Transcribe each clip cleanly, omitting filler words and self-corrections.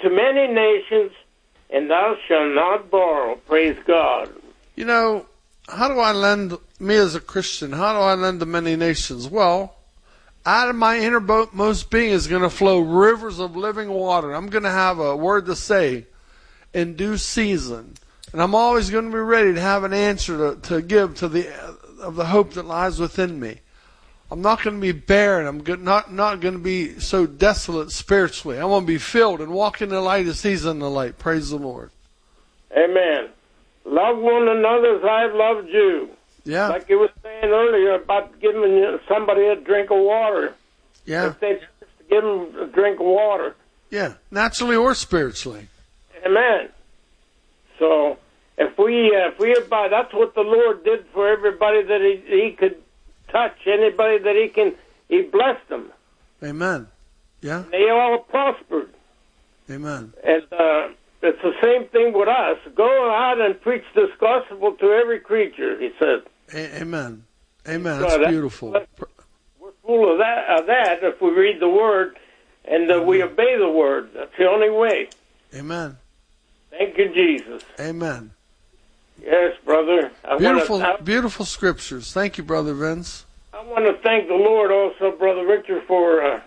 to many nations, and thou shalt not borrow. Praise God. You know, how do I lend, me as a Christian, how do I lend to many nations? Well, out of my innermost being is going to flow rivers of living water. I'm going to have a word to say in due season. And I'm always going to be ready to have an answer to give to the hope that lies within me. I'm not going to be barren. I'm not going to be so desolate spiritually. I want to be filled and walk in the light as He's in the light. Praise the Lord. Amen. Love one another as I've loved you. Yeah. Like you were saying earlier about giving somebody a drink of water. Yeah. If they just give them a drink of water. Yeah, naturally or spiritually. Amen. So if we abide, that's what the Lord did for everybody that He could touch. Anybody that He blessed them. Amen. Yeah. And they all prospered. Amen. And it's the same thing with us. Go out and preach this gospel to every creature, He said. Amen. Amen. That's beautiful. We're full of that if we read the Word and we obey the Word. That's the only way. Amen. Thank you, Jesus. Amen. Yes, brother. Beautiful scriptures. Thank you, Brother Vince. I want to thank the Lord also, Brother Richard, for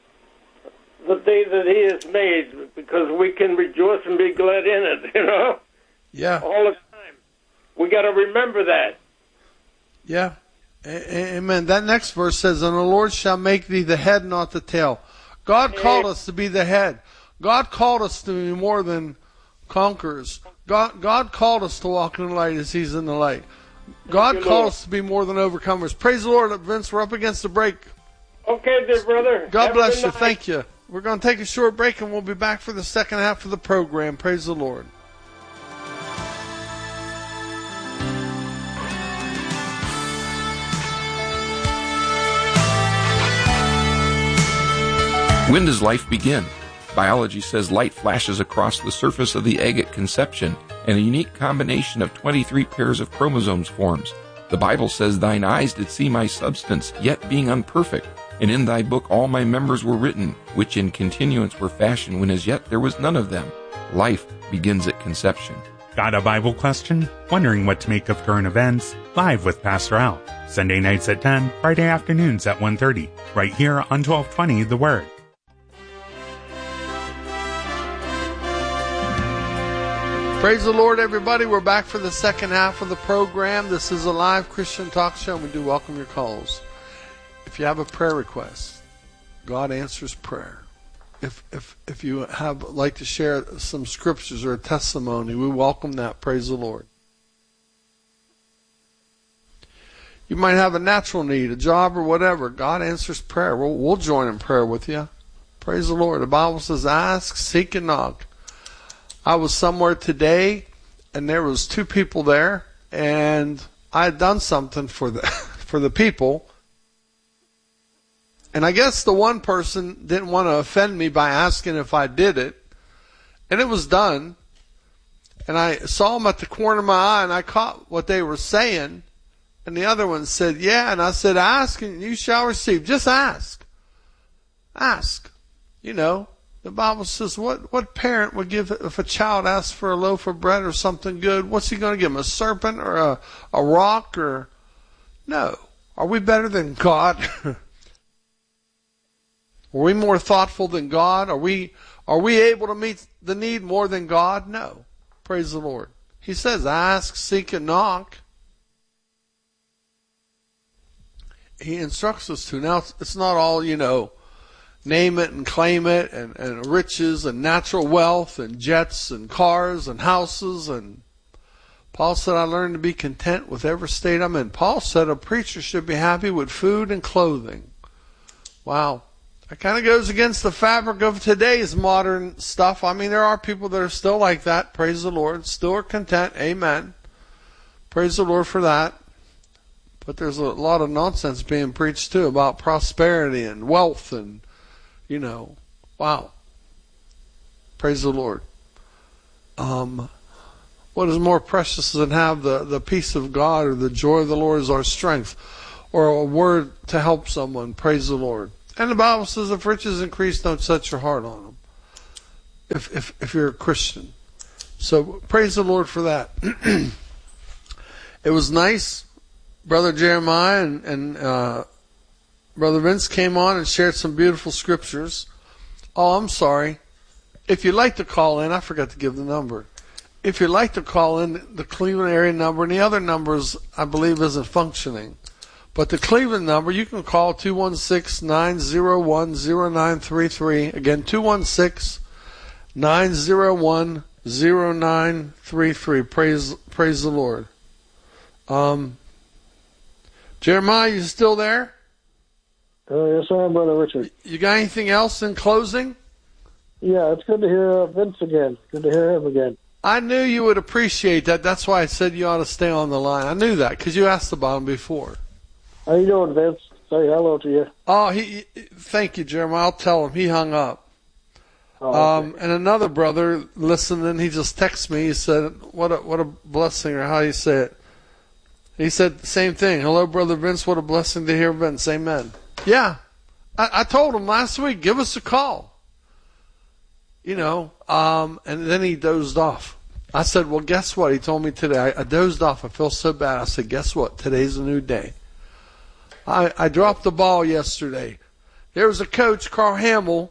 the day that He has made, because we can rejoice and be glad in it, you know? Yeah. All the time. We got to remember that. Yeah. Amen. That next verse says, and the Lord shall make thee the head, not the tail. God called us to be the head. God called us to be more than conquerors. God called us to walk in the light as He's in the light. God called us to be more than overcomers. Praise the Lord, Vince. We're up against the break. Okay, dear brother. God bless you. Thank you. We're going to take a short break, and we'll be back for the second half of the program. Praise the Lord. When does life begin? Biology says light flashes across the surface of the egg at conception, and a unique combination of 23 pairs of chromosomes forms. The Bible says, thine eyes did see my substance, yet being unperfect. And in thy book all my members were written, which in continuance were fashioned, when as yet there was none of them. Life begins at conception. Got a Bible question? Wondering what to make of current events? Live with Pastor Al. Sunday nights at 10, Friday afternoons at 1:30. Right here on 1220 The Word. Praise the Lord, everybody. We're back for the second half of the program. This is a live Christian talk show, and we do welcome your calls. If you have a prayer request, God answers prayer. If you like to share some scriptures or a testimony, we welcome that. Praise the Lord. You might have a natural need, a job or whatever. God answers prayer. We'll join in prayer with you. Praise the Lord. The Bible says, ask, seek, and knock. I was somewhere today, and there was two people there, and I had done something for the people. And I guess the one person didn't want to offend me by asking if I did it. And it was done. And I saw them at the corner of my eye, and I caught what they were saying. And the other one said, yeah. And I said, ask and you shall receive. Just ask. Ask. You know, the Bible says, what parent would give, if a child asks for a loaf of bread or something good, what's he going to give him? A serpent or a rock? Or no. Are we better than God? Are we more thoughtful than God? Are we able to meet the need more than God? No. Praise the Lord. He says, ask, seek, and knock. He instructs us to. Now, it's not all, name it and claim it, and riches and natural wealth and jets and cars and houses. And Paul said, I learned to be content with every state I'm in. Paul said a preacher should be happy with food and clothing. Wow. That kind of goes against the fabric of today's modern stuff. I mean, there are people that are still like that. Praise the Lord. Still are content. Amen. Praise the Lord for that. But there's a lot of nonsense being preached too about prosperity and wealth and, wow. Praise the Lord. What is more precious than have the peace of God or the joy of the Lord is our strength, or a word to help someone? Praise the Lord. And the Bible says, if riches increase, don't set your heart on them. if you're a Christian. So praise the Lord for that. It was nice. Brother Jeremiah and Brother Vince came on and shared some beautiful scriptures. Oh, I'm sorry. If you'd like to call in, I forgot to give the number. If you'd like to call in, the Cleveland area number and the other numbers, I believe, isn't functioning. But the Cleveland number, you can call 216-901-0933. Again, 216-901-0933. Praise the Lord. Jeremiah, you still there? Yes, I am, Brother Richard. You got anything else in closing? Yeah, it's good to hear Vince again. Good to hear him again. I knew you would appreciate that. That's why I said you ought to stay on the line. I knew that because you asked about him before. How you doing, Vince? Say hello to you. Oh, thank you, Jeremiah. I'll tell him. He hung up. Oh, okay. And another brother listening, he just texted me. He said, what a blessing, or how you say it. He said the same thing. Hello, Brother Vince. What a blessing to hear Vince. Amen. Yeah. I told him last week, give us a call. And then he dozed off. I said, well, guess what? He told me today. I dozed off. I feel so bad. I said, guess what? Today's a new day. I dropped the ball yesterday. There was a coach, Carl Hamill.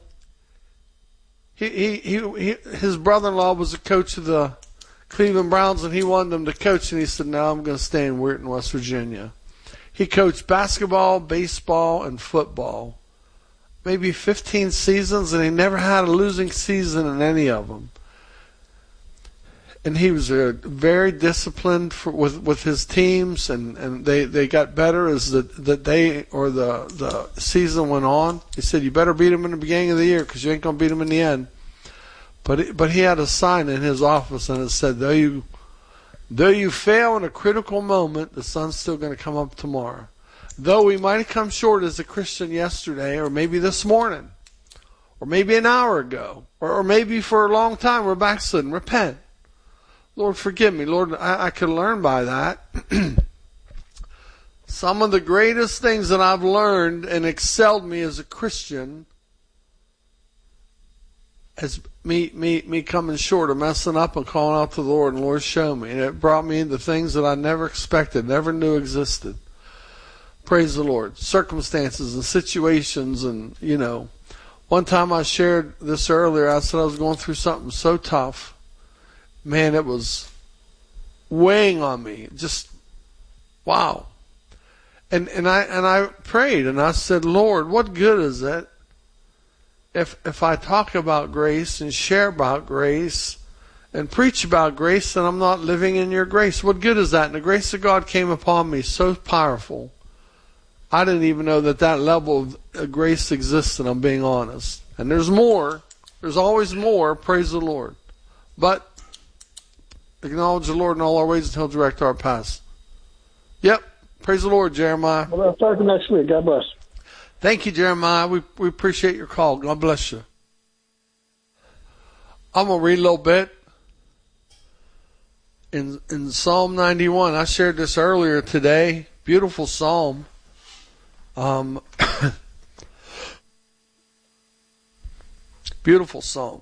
His brother-in-law was a coach of the Cleveland Browns, and he wanted him to coach, and he said, no, I'm going to stay in Weirton, West Virginia. He coached basketball, baseball, and football. Maybe 15 seasons, and he never had a losing season in any of them. And he was very disciplined with his teams, and they got better as the season went on. He said, you better beat them in the beginning of the year because you ain't going to beat them in the end. But he had a sign in his office, and it said, though you fail in a critical moment, the sun's still going to come up tomorrow. Though we might have come short as a Christian yesterday, or maybe this morning, or maybe an hour ago, or maybe for a long time we're backslidden, repent. Lord, forgive me. Lord, I can learn by that. Some of the greatest things that I've learned and excelled me as a Christian is me coming short or messing up and calling out to the Lord, and Lord, show me. And it brought me into things that I never expected, never knew existed. Praise the Lord. Circumstances and situations, and, one time I shared this earlier. I said I was going through something so tough. Man, it was weighing on me. Just, wow. And I prayed, and I said, Lord, what good is it if I talk about grace and share about grace and preach about grace and I'm not living in your grace? What good is that? And the grace of God came upon me so powerful. I didn't even know that level of grace existed, I'm being honest. And there's more. There's always more. Praise the Lord. But acknowledge the Lord in all our ways and He'll direct our paths. Yep. Praise the Lord, Jeremiah. Well, I'll talk to you next week. God bless. Thank you, Jeremiah. We appreciate your call. God bless you. I'm going to read a little bit. In Psalm 91, I shared this earlier today. Beautiful psalm. Beautiful psalm.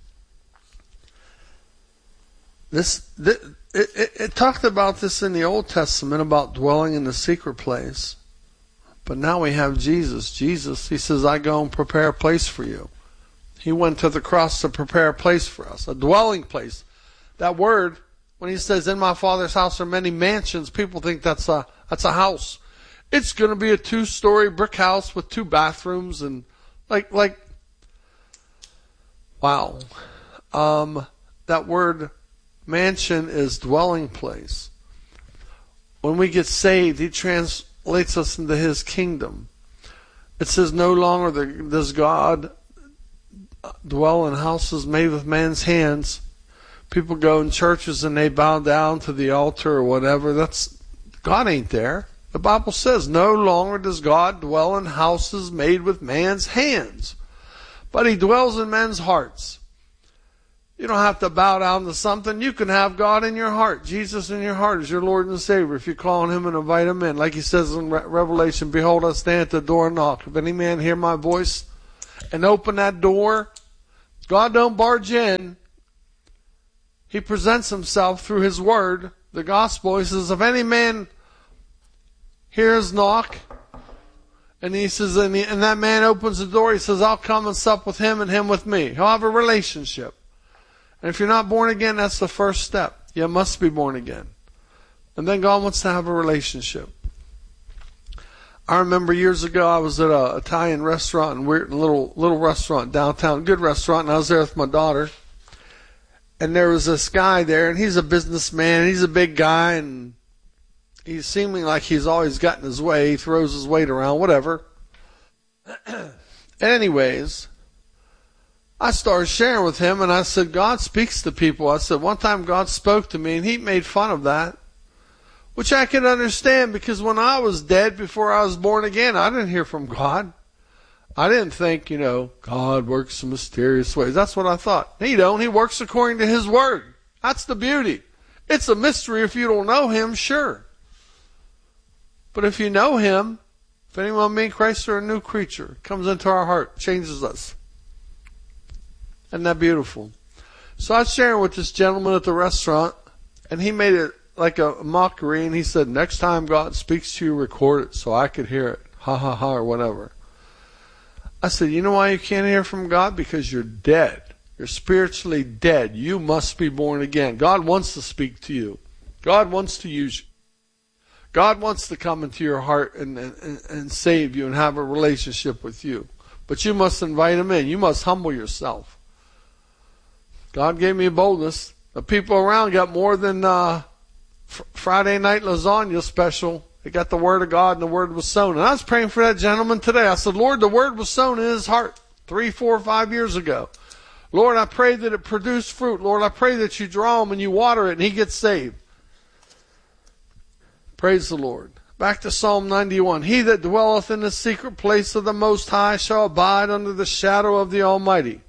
It talked about this in the Old Testament, about dwelling in the secret place. But now we have Jesus. Jesus, He says, I go and prepare a place for you. He went to the cross to prepare a place for us, a dwelling place. That word, when He says, in my Father's house are many mansions, people think that's a house. It's going to be a 2-story brick house with 2 bathrooms and like wow. That word mansion is dwelling place. When we get saved, He translates us into His kingdom. It says no longer does God dwell in houses made with man's hands. People go in churches and they bow down to the altar or whatever. God ain't there. The Bible says no longer does God dwell in houses made with man's hands, but He dwells in men's hearts. You don't have to bow down to something. You can have God in your heart. Jesus in your heart is your Lord and Savior. If you call on Him and invite Him in, like He says in Revelation, behold, I stand at the door and knock. If any man hear my voice and open that door, God don't barge in. He presents himself through his word, the gospel. He says, if any man hears knock, and he says, and that man opens the door, he says, I'll come and sup with him and him with me. He'll have a relationship. And if you're not born again, that's the first step. You must be born again. And then God wants to have a relationship. I remember years ago, I was at an Italian restaurant, and we're in a little restaurant downtown, good restaurant, and I was there with my daughter. And there was this guy there, and he's a businessman, and he's a big guy, and he's seeming like he's always gotten his way. He throws his weight around, whatever. Anyways, I started sharing with him, and I said, God speaks to people. I said, one time God spoke to me, and he made fun of that, which I can understand, because when I was dead before I was born again, I didn't hear from God. I didn't think, God works in mysterious ways. That's what I thought. He don't. He works according to his word. That's the beauty. It's a mystery if you don't know him, sure. But if you know him, if anyone be in Christ are a new creature, comes into our heart, changes us. Isn't that beautiful? So I was sharing with this gentleman at the restaurant, and he made it like a mockery, and he said, next time God speaks to you, record it so I could hear it. Ha ha ha, or whatever. I said, you know why you can't hear from God? Because you're dead. You're spiritually dead. You must be born again. God wants to speak to you. God wants to use you. God wants to come into your heart and save you and have a relationship with you. But you must invite him in. You must humble yourself. God gave me boldness. The people around got more than Friday night lasagna special. They got the word of God, and the word was sown. And I was praying for that gentleman today. I said, Lord, the word was sown in his heart 3, 4, 5 years ago. Lord, I pray that it produced fruit. Lord, I pray that you draw him and you water it and he gets saved. Praise the Lord. Back to Psalm 91. He that dwelleth in the secret place of the Most High shall abide under the shadow of the Almighty.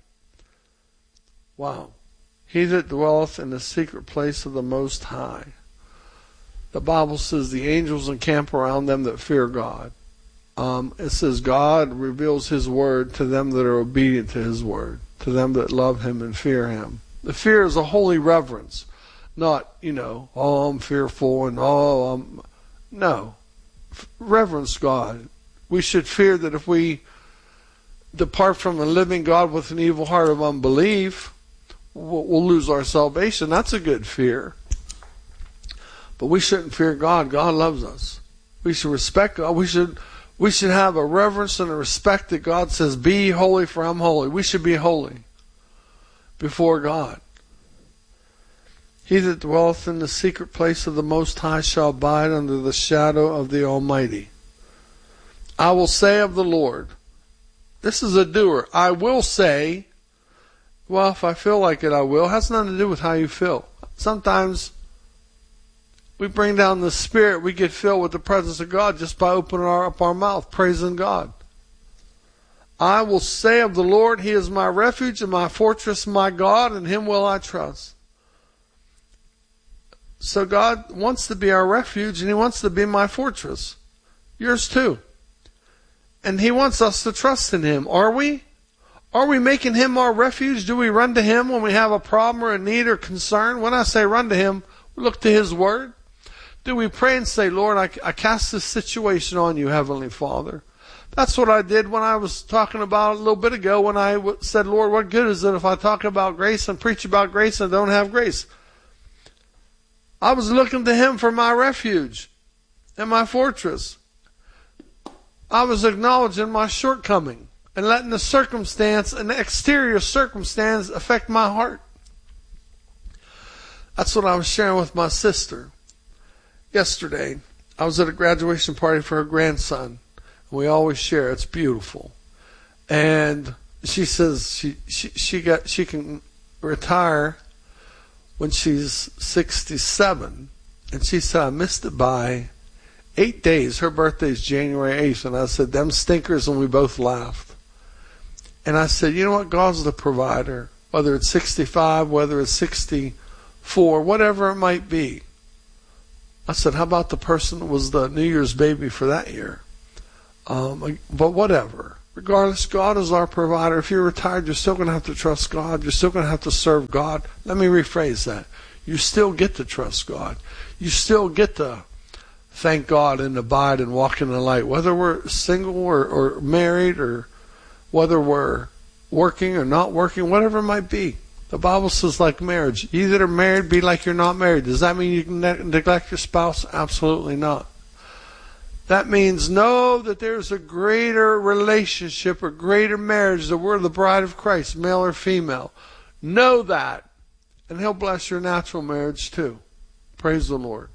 Wow. He that dwelleth in the secret place of the Most High. The Bible says the angels encamp around them that fear God. It says God reveals his word to them that are obedient to his word, to them that love him and fear him. The fear is a holy reverence, not, I'm fearful and no. Reverence God. We should fear that if we depart from the living God with an evil heart of unbelief, we'll lose our salvation. That's a good fear. But we shouldn't fear God. God loves us. We should respect God. We should have a reverence and a respect that God says, be ye holy for I'm holy. We should be holy before God. He that dwelleth in the secret place of the Most High shall abide under the shadow of the Almighty. I will say of the Lord, this is a doer. I will say, well, if I feel like it, I will. It has nothing to do with how you feel. Sometimes we bring down the Spirit. We get filled with the presence of God just by opening up our mouth, praising God. I will say of the Lord, he is my refuge and my fortress, my God, in him will I trust. So God wants to be our refuge, and he wants to be my fortress. Yours too. And he wants us to trust in him. Are we? Are we making him our refuge? Do we run to him when we have a problem or a need or concern? When I say run to him, we look to his word. Do we pray and say, Lord, I cast this situation on you, Heavenly Father? That's what I did when I was talking about a little bit ago when I said, Lord, what good is it if I talk about grace and preach about grace and don't have grace? I was looking to him for my refuge and my fortress. I was acknowledging my shortcoming and letting the circumstance and the exterior circumstance affect my heart. That's what I was sharing with my sister. Yesterday, I was at a graduation party for her grandson. We always share. It's beautiful. And she says she can retire when she's 67. And she said, I missed it by 8 days. Her birthday's January 8th. And I said, them stinkers, and we both laughed. And I said, you know what? God's the provider. Whether it's 65, whether it's 64, whatever it might be. I said, how about the person that was the New Year's baby for that year? But whatever. Regardless, God is our provider. If you're retired, you're still going to have to trust God. You're still going to have to serve God. Let me rephrase that. You still get to trust God. You still get to thank God and abide and walk in the light. Whether we're single or married, or whether we're working or not working, whatever it might be. The Bible says like marriage. You that are married, be like you're not married. Does that mean you can neglect your spouse? Absolutely not. That means know that there's a greater relationship, a greater marriage, that we're the bride of Christ, male or female. Know that, and He'll bless your natural marriage too. Praise the Lord.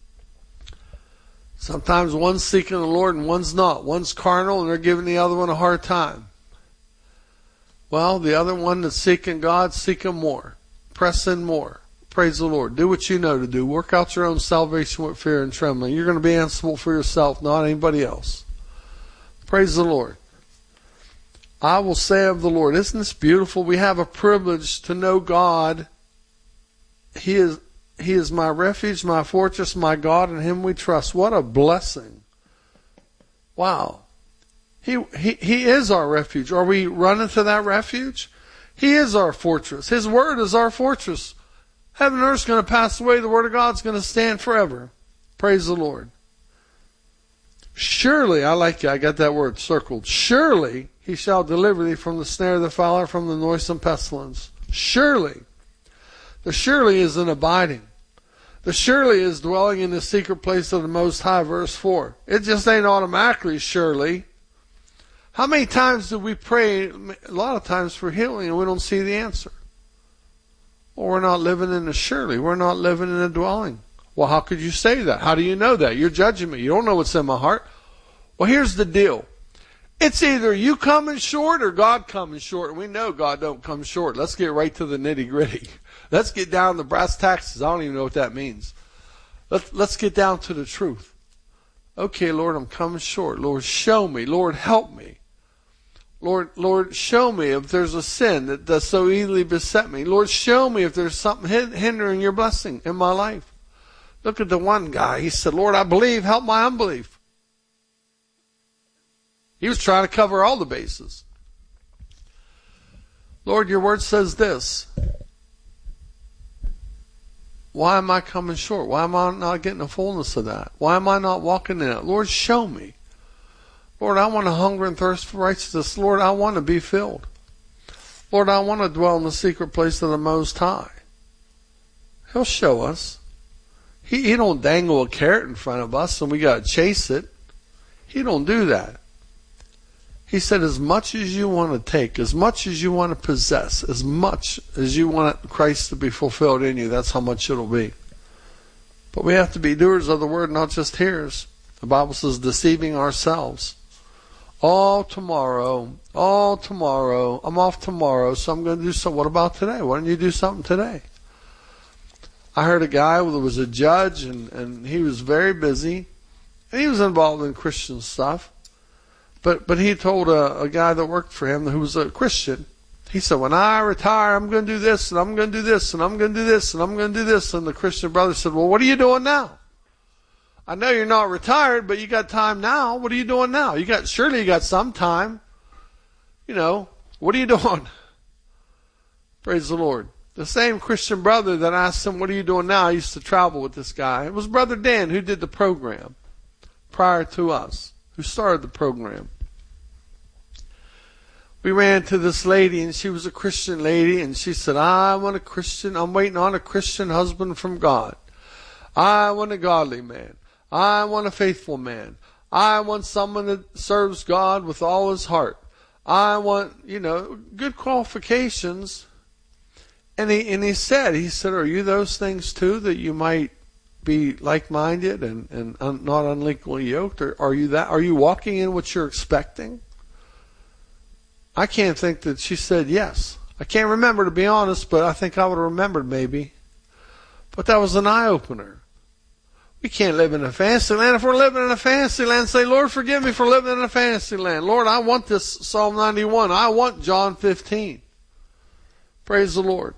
Sometimes one's seeking the Lord and one's not. One's carnal and they're giving the other one a hard time. Well, the other one that's seeking God, seek Him more. Press in more. Praise the Lord. Do what you know to do. Work out your own salvation with fear and trembling. You're going to be answerable for yourself, not anybody else. Praise the Lord. I will say of the Lord, isn't this beautiful? We have a privilege to know God. He is my refuge, my fortress, my God, in Him we trust. What a blessing. Wow. He is our refuge. Are we running to that refuge? He is our fortress. His word is our fortress. Heaven and earth is going to pass away. The word of God is going to stand forever. Praise the Lord. Surely, I like it. I got that word circled. Surely He shall deliver thee from the snare of the fowler, from the noisome pestilence. Surely. The surely is an abiding. The surely is dwelling in the secret place of the Most High, verse 4. It just ain't automatically surely. How many times do we pray, a lot of times, for healing, and we don't see the answer? Or we're not living in the surely. We're not living in a dwelling. Well, how could you say that? How do you know that? You're judging me. You don't know what's in my heart. Well, here's the deal. It's either you coming short or God coming short. And we know God don't come short. Let's get right to the nitty gritty. Let's get down to brass tacks. I don't even know what that means. Let's get down to the truth. Okay, Lord, I'm coming short. Lord, show me. Lord, help me. Lord, show me if there's a sin that does so easily beset me. Lord, show me if there's something hindering your blessing in my life. Look at the one guy. He said, Lord, I believe. Help my unbelief. He was trying to cover all the bases. Lord, your word says this. Why am I coming short? Why am I not getting the fullness of that? Why am I not walking in it? Lord, show me. Lord, I want to hunger and thirst for righteousness. Lord, I want to be filled. Lord, I want to dwell in the secret place of the Most High. He'll show us. He don't dangle a carrot in front of us and we got to chase it. He don't do that. He said, as much as you want to take, as much as you want to possess, as much as you want Christ to be fulfilled in you, that's how much it'll be. But we have to be doers of the word, not just hearers. The Bible says, deceiving ourselves. All tomorrow, I'm off tomorrow, so I'm going to do something. What about today? Why don't you do something today? I heard a guy who was a judge, and he was very busy, and he was involved in Christian stuff. But he told a guy that worked for him who was a Christian, he said, when I retire, I'm going to do this, and I'm going to do this, and I'm going to do this, and I'm going to do this. And the Christian brother said, well, what are you doing now? I know you're not retired, but you got time now. What are you doing now? Surely you got some time. You know, what are you doing? Praise the Lord. The same Christian brother that asked him, what are you doing now? I used to travel with this guy. It was Brother Dan who did the program prior to us, who started the program. We ran to this lady, and she was a Christian lady, and she said, I'm waiting on a Christian husband from God. I want a godly man. I want a faithful man. I want someone that serves God with all his heart. I want, good qualifications. And he said, are you those things too, that you might be like-minded and not unequally yoked? Or are you that? Are you walking in what you're expecting? I can't think that she said yes. I can't remember, to be honest, but I think I would have remembered maybe. But that was an eye-opener. We can't live in a fantasy land. If we're living in a fantasy land, say, Lord, forgive me for living in a fantasy land. Lord, I want this Psalm 91. I want John 15. Praise the Lord.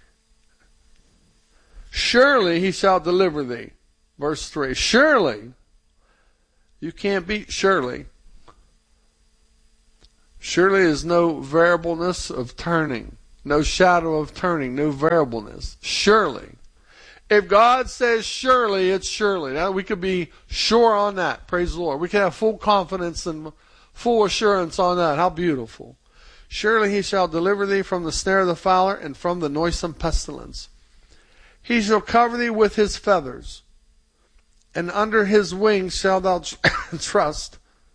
Surely he shall deliver thee. Verse 3. Surely. You can't beat surely. Surely is no variableness of turning, no shadow of turning, no variableness. Surely. If God says surely, it's surely. Now we could be sure on that. Praise the Lord. We can have full confidence and full assurance on that. How beautiful. Surely he shall deliver thee from the snare of the fowler and from the noisome pestilence. He shall cover thee with his feathers, and under his wings shalt thou trust.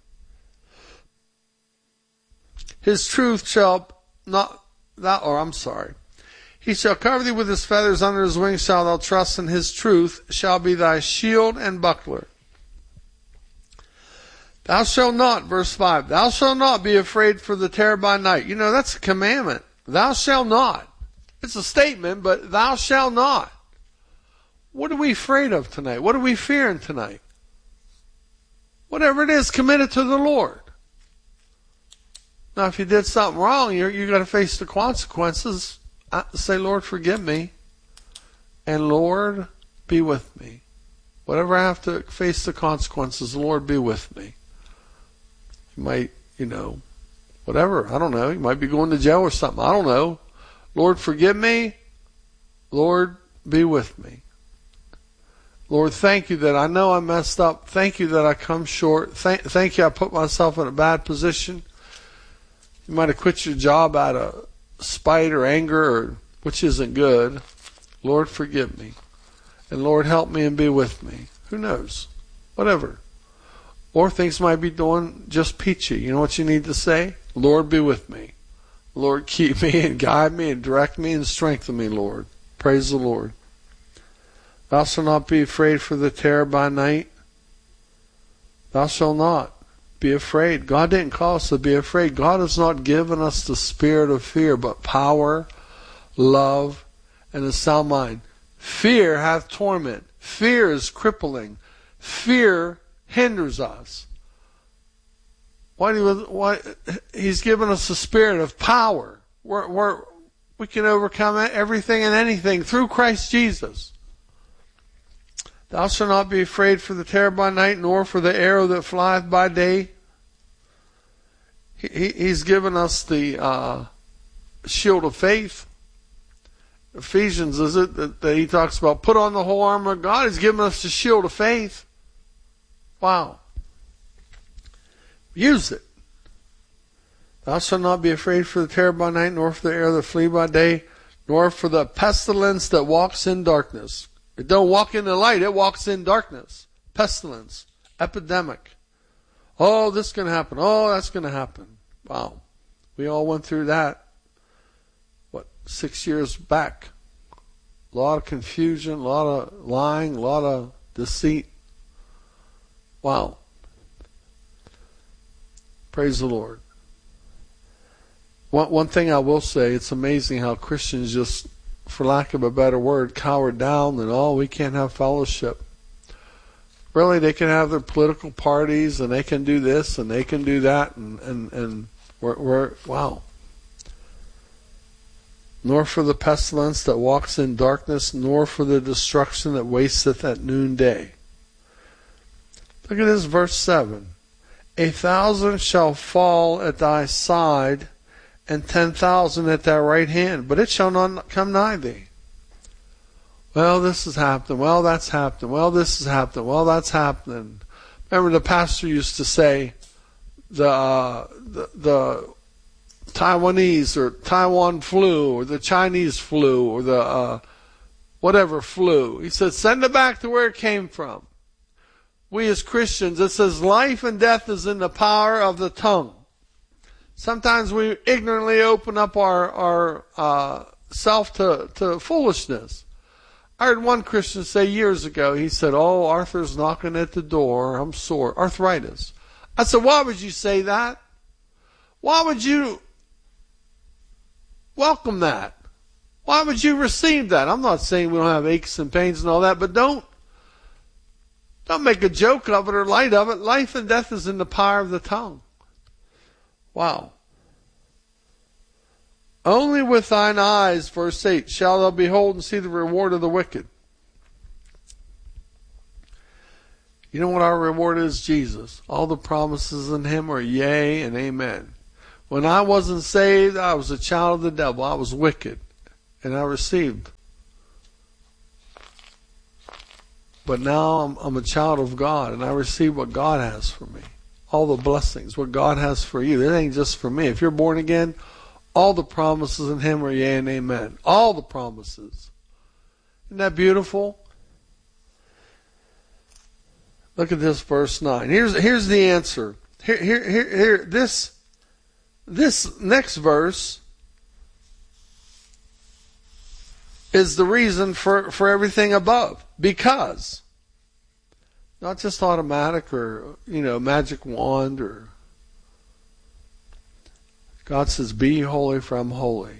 His truth shall not, He shall cover thee with his feathers, under his wings shalt thou trust, and his truth shall be thy shield and buckler. Thou shalt not, verse 5, thou shalt not be afraid for the terror by night. You know, that's a commandment. Thou shalt not. It's a statement, but thou shalt not. What are we afraid of tonight? What are we fearing tonight? Whatever it is, commit it to the Lord. Now, if you did something wrong, you're going to face the consequences. Say, Lord, forgive me. And Lord, be with me. Whatever I have to face the consequences, Lord, be with me. You might, whatever. I don't know. You might be going to jail or something. I don't know. Lord, forgive me. Lord, be with me. Lord, thank you that I know I messed up. Thank you that I come short. Thank you I put myself in a bad position. You might have quit your job out of spite or anger, which isn't good. Lord, forgive me. And Lord, help me and be with me. Who knows? Whatever. Or things might be doing just peachy. You know what you need to say? Lord, be with me. Lord, keep me and guide me and direct me and strengthen me, Lord. Praise the Lord. Thou shalt not be afraid for the terror by night. Thou shalt not be afraid. God didn't call us to be afraid. God has not given us the spirit of fear, but power, love, and a sound mind. Fear hath torment. Fear is crippling. Fear hinders us. Why He's given us a spirit of power. We can overcome everything and anything through Christ Jesus. Thou shalt not be afraid for the terror by night, nor for the arrow that flieth by day. He's given us the shield of faith. Ephesians, is it, that he talks about, put on the whole armor of God. He's given us the shield of faith. Wow. Use it. Thou shalt not be afraid for the terror by night, nor for the arrow that flee by day, nor for the pestilence that walks in darkness. It don't walk in the light, it walks in darkness. Pestilence. Epidemic. Oh, this is going to happen. Oh, that's going to happen. Wow. We all went through that, 6 years back. A lot of confusion, a lot of lying, a lot of deceit. Wow. Praise the Lord. One thing I will say, it's amazing how Christians just, for lack of a better word, cower down and, we can't have fellowship. Really, they can have their political parties and they can do this and they can do that and we're wow. Nor for the pestilence that walks in darkness, nor for the destruction that wasteth at noonday. Look at this, verse 7. 1,000 shall fall at thy side, and 10,000 at thy right hand, but it shall not come nigh thee. Well, this has happened. Well, that's happened. Well, this has happened. Well, that's happening. Remember, the pastor used to say the Taiwanese or Taiwan flu or the Chinese flu or the whatever flu. He said, send it back to where it came from. We as Christians, it says life and death is in the power of the tongue. Sometimes we ignorantly open up our self to foolishness. I heard one Christian say years ago, he said, Arthur's knocking at the door, I'm sore, arthritis. I said, why would you say that? Why would you welcome that? Why would you receive that? I'm not saying we don't have aches and pains and all that, but don't make a joke of it or light of it. Life and death is in the power of the tongue. Wow. Only with thine eyes, verse 8, shalt thou behold and see the reward of the wicked. You know what our reward is? Jesus. All the promises in him are yea and amen. When I wasn't saved, I was a child of the devil. I was wicked. And I received. But now I'm a child of God, and I receive what God has for me. All the blessings, what God has for you. It ain't just for me. If you're born again, all the promises in Him are yea and amen. All the promises. Isn't that beautiful? Look at this verse 9. Here's the answer. Here. This next verse is the reason for everything above. Because, not just automatic or, magic wand, or God says, be ye holy for I'm holy.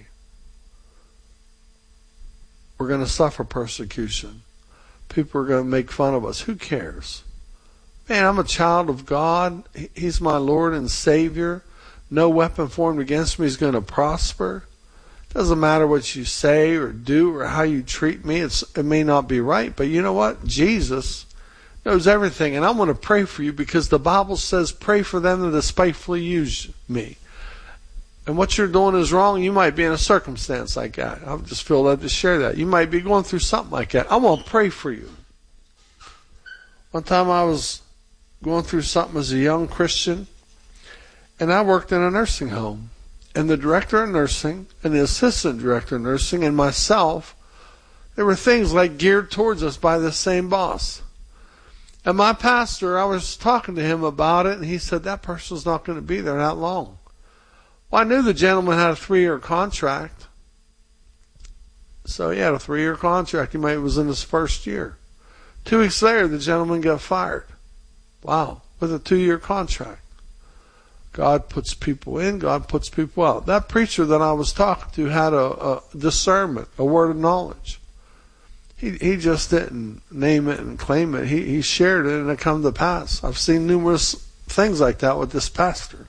We're going to suffer persecution. People are going to make fun of us. Who cares? Man, I'm a child of God. He's my Lord and Savior. No weapon formed against me is going to prosper. Doesn't matter what you say or do or how you treat me. It may not be right, but you know what? Jesus knows everything, and I'm going to pray for you because the Bible says pray for them that despitefully use me. And what you're doing is wrong. You might be in a circumstance like that. I just feel led to share that. You might be going through something like that. I want to pray for you. One time I was going through something as a young Christian, and I worked in a nursing home. And the director of nursing and the assistant director of nursing and myself, there were things like geared towards us by the same boss. And my pastor, I was talking to him about it, and he said, that person's not going to be there that long. Well, I knew the gentleman had a 3-year contract. So he had a 3-year contract. He was in his first year. 2 weeks later, the gentleman got fired. Wow, with a 2-year contract. God puts people in, God puts people out. That preacher that I was talking to had a discernment, a word of knowledge. He just didn't name it and claim it. He shared it and it come to pass. I've seen numerous things like that with this pastor.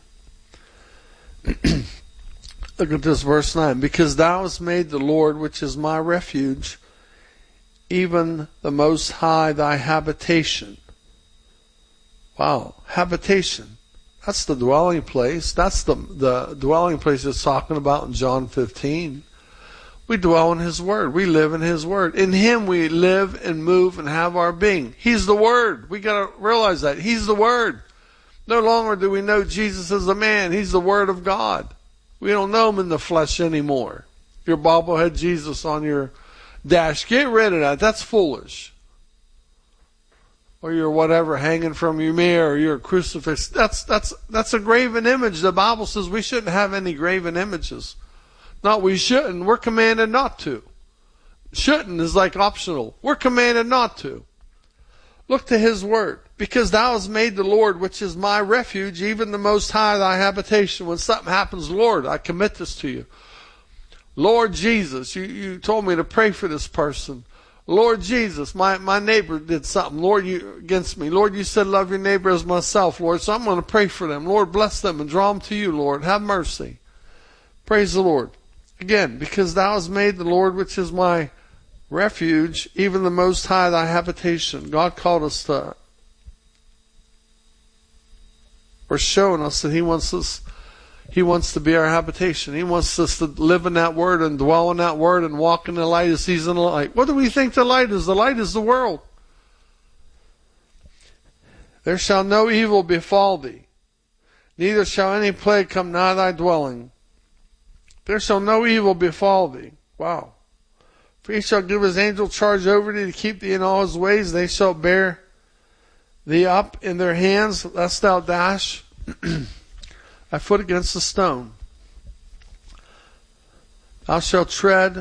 Look at this verse 9. Because thou hast made the Lord, which is my refuge, even the Most High thy habitation. Wow, habitation. That's the dwelling place. That's the dwelling place it's talking about in John 15. We dwell in His Word. We live in His Word. In Him we live and move and have our being. He's the Word. We got to realize that. He's the Word. No longer do we know Jesus as a man. He's the Word of God. We don't know Him in the flesh anymore. Your bobblehead Jesus on your dash. Get rid of that. That's foolish. Or your whatever hanging from your mirror, or your crucifix. That's a graven image. The Bible says we shouldn't have any graven images. Not we shouldn't. We're commanded not to. Shouldn't is like optional. We're commanded not to. Look to His Word. Because thou hast made the Lord, which is my refuge, even the Most High thy habitation. When something happens, Lord, I commit this to you. Lord Jesus, you told me to pray for this person. Lord Jesus, my neighbor did something. Lord, you against me. Lord, you said love your neighbor as myself, Lord. So I'm going to pray for them. Lord, bless them and draw them to you, Lord. Have mercy. Praise the Lord. Again, because thou hast made the Lord, which is my refuge, even the Most High thy habitation. God called us to, or showing us that He wants to be our habitation. He wants us to live in that Word and dwell in that Word and walk in the light as He's in the light. What do we think the light is? The light is the world. There shall no evil befall thee, neither shall any plague come nigh thy dwelling. There shall no evil befall thee. Wow. For He shall give His angel charge over thee to keep thee in all His ways. They shall bear thee up in their hands, lest thou dash thy foot against a stone. Thou shalt tread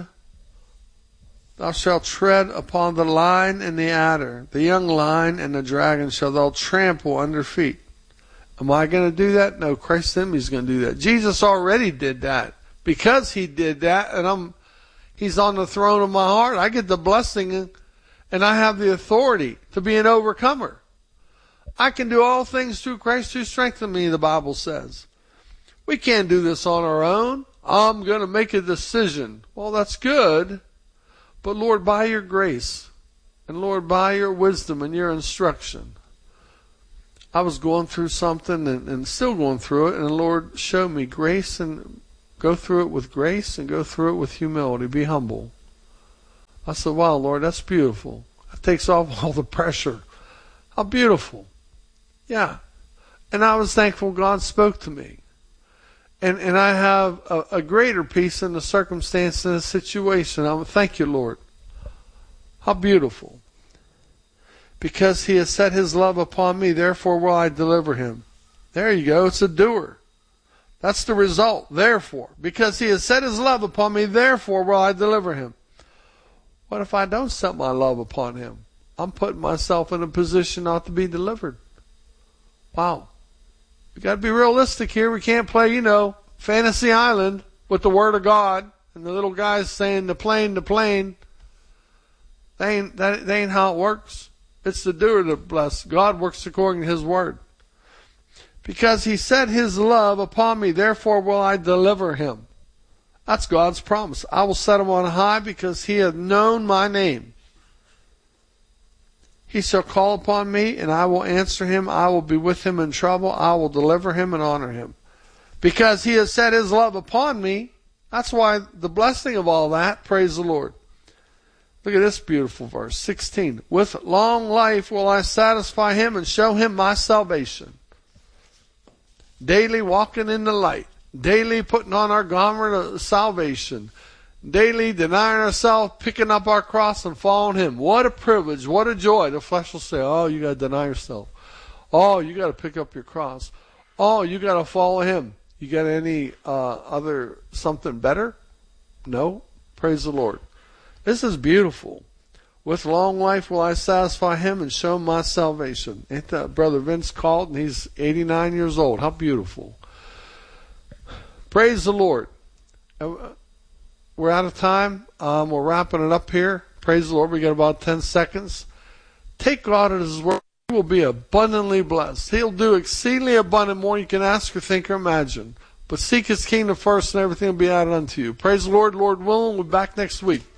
upon the lion and the adder, the young lion and the dragon shall thou trample under feet. Am I going to do that? No, Christ in me is going to do that. Jesus already did that. Because He did that, and He's on the throne of my heart, I get the blessing and I have the authority to be an overcomer. I can do all things through Christ who strengthens me, the Bible says. We can't do this on our own. I'm going to make a decision. Well, that's good. But Lord, by your grace, and Lord, by your wisdom and your instruction, I was going through something and still going through it, and the Lord showed me grace, and go through it with grace and go through it with humility. Be humble. I said, wow, Lord, that's beautiful. That takes off all the pressure. How beautiful. Yeah. And I was thankful God spoke to me. And I have a greater peace in the circumstance and the situation. Thank you, Lord. How beautiful. Because he has set his love upon me, therefore will I deliver him. There you go. It's a doer. That's the result. Therefore. Because he has set his love upon me, therefore will I deliver him. What if I don't set my love upon him? I'm putting myself in a position not to be delivered. Wow. We got to be realistic here. We can't play, Fantasy Island with the Word of God and the little guys saying the plane. That ain't how it works. It's the doer that bless. God works according to his word. Because he set his love upon me, therefore will I deliver him. That's God's promise. I will set him on high because he hath known my name. He shall call upon me, and I will answer him. I will be with him in trouble. I will deliver him and honor him. Because he has set his love upon me. That's why the blessing of all that. Praise the Lord. Look at this beautiful verse, 16. With long life will I satisfy him and show him my salvation. Daily walking in the light. Daily putting on our garment of salvation. Daily denying ourselves, picking up our cross and following him. What a privilege, what a joy. The flesh will say, oh, you got to deny yourself. Oh, you got to pick up your cross. Oh, you got to follow him. You got any other something better? No? Praise the Lord. This is beautiful. With long life will I satisfy him and show him my salvation. Ain't that Brother Vince called, and he's 89 years old. How beautiful. Praise the Lord. We're out of time. We're wrapping it up here. Praise the Lord. We got about 10 seconds. Take God at his word. You will be abundantly blessed. He'll do exceedingly abundant more than you can ask or think or imagine. But seek his kingdom first, and everything will be added unto you. Praise the Lord. Lord willing, we'll be back next week.